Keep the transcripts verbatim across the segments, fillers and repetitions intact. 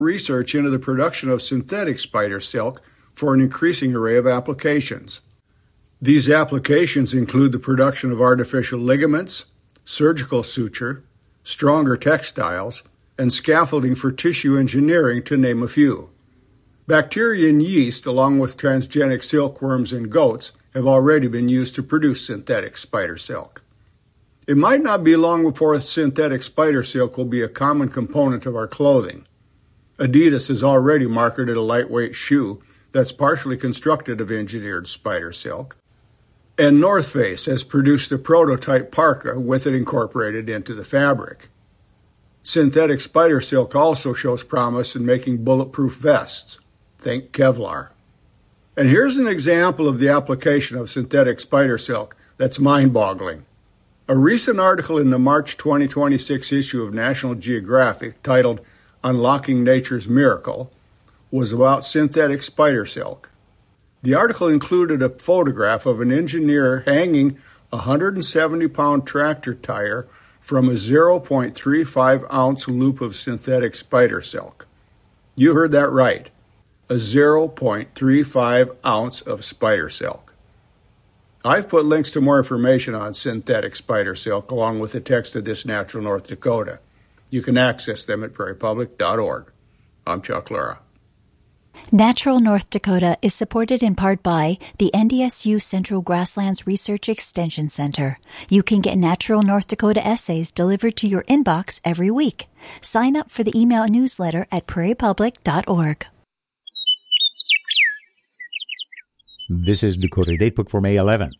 research into the production of synthetic spider silk for an increasing array of applications. These applications include the production of artificial ligaments, surgical suture, stronger textiles, and scaffolding for tissue engineering, to name a few. Bacteria and yeast, along with transgenic silkworms in goats, have already been used to produce synthetic spider silk. It might not be long before synthetic spider silk will be a common component of our clothing. Adidas has already marketed a lightweight shoe that's partially constructed of engineered spider silk, and North Face has produced a prototype parka with it incorporated into the fabric. Synthetic spider silk also shows promise in making bulletproof vests. Think Kevlar. And here's an example of the application of synthetic spider silk that's mind-boggling. A recent article in the March twenty twenty-six issue of National Geographic titled Unlocking Nature's Miracle was about synthetic spider silk. The article included a photograph of an engineer hanging a one hundred seventy pound tractor tire from a zero point three five ounce loop of synthetic spider silk. You heard that right. A zero point three five ounce of spider silk. I've put links to more information on synthetic spider silk along with the text of This Natural North Dakota. You can access them at prairie public dot org. I'm Chuck Lura. Natural North Dakota is supported in part by the N D S U Central Grasslands Research Extension Center. You can get Natural North Dakota essays delivered to your inbox every week. Sign up for the email newsletter at prairie public dot org. This is Dakota Datebook for May eleventh.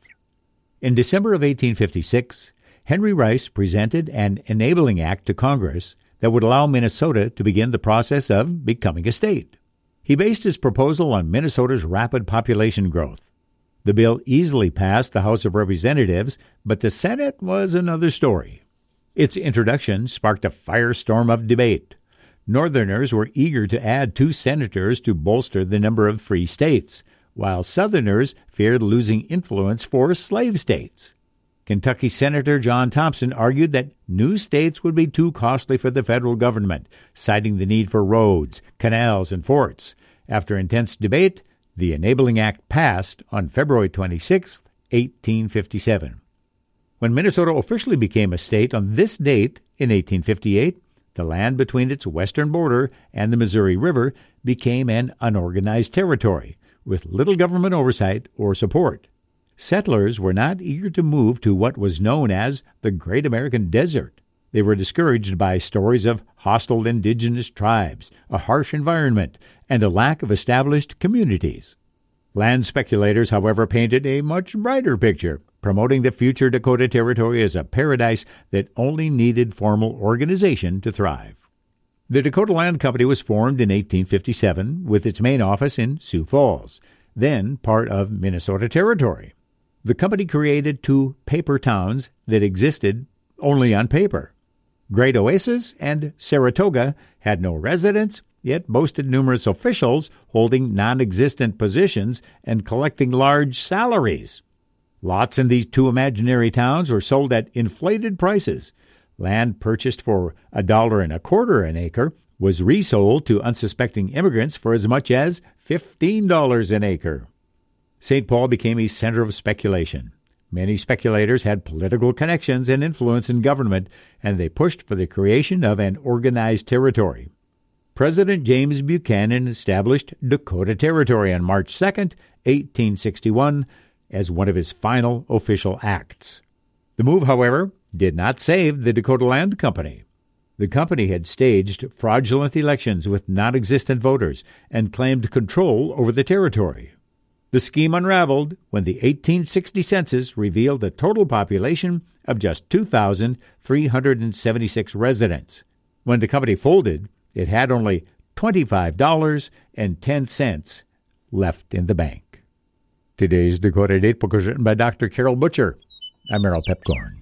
In December of eighteen fifty-six, Henry Rice presented an enabling act to Congress that would allow Minnesota to begin the process of becoming a state. He based his proposal on Minnesota's rapid population growth. The bill easily passed the House of Representatives, but the Senate was another story. Its introduction sparked a firestorm of debate. Northerners were eager to add two senators to bolster the number of free states, while Southerners feared losing influence for slave states. Kentucky Senator John Thompson argued that new states would be too costly for the federal government, citing the need for roads, canals, and forts. After intense debate, the Enabling Act passed on February twenty-sixth, eighteen fifty-seven. When Minnesota officially became a state on this date in eighteen fifty-eight, the land between its western border and the Missouri River became an unorganized territory, with little government oversight or support. Settlers were not eager to move to what was known as the Great American Desert. They were discouraged by stories of hostile indigenous tribes, a harsh environment, and a lack of established communities. Land speculators, however, painted a much brighter picture, promoting the future Dakota Territory as a paradise that only needed formal organization to thrive. The Dakota Land Company was formed in eighteen fifty-seven with its main office in Sioux Falls, then part of Minnesota Territory. The company created two paper towns that existed only on paper. Great Oasis and Saratoga had no residents, yet boasted numerous officials holding non-existent positions and collecting large salaries. Lots in these two imaginary towns were sold at inflated prices. Land purchased for a dollar and a quarter an acre was resold to unsuspecting immigrants for as much as fifteen dollars an acre. Saint Paul became a center of speculation. Many speculators had political connections and influence in government, and they pushed for the creation of an organized territory. President James Buchanan established Dakota Territory on March second, eighteen sixty-one, as one of his final official acts. The move, however, did not save the Dakota Land Company. The company had staged fraudulent elections with non-existent voters and claimed control over the territory. The scheme unraveled when the eighteen sixty census revealed a total population of just two thousand three hundred seventy-six residents. When the company folded, it had only twenty-five dollars and ten cents left in the bank. Today's Dakota Datebook was written by Doctor Carol Butcher. I'm Merrill Pepcorn.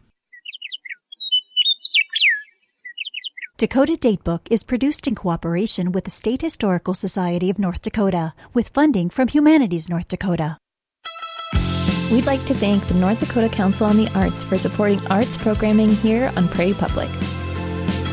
Dakota Datebook is produced in cooperation with the State Historical Society of North Dakota, with funding from Humanities North Dakota. We'd like to thank the North Dakota Council on the Arts for supporting arts programming here on Prairie Public.